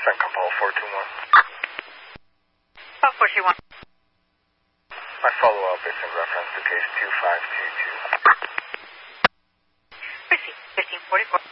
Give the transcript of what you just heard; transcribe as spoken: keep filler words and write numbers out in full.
Centcom Paul four two one. Paul four two one. My follow-up is in reference to case two five two two. Receive fifteen forty-four.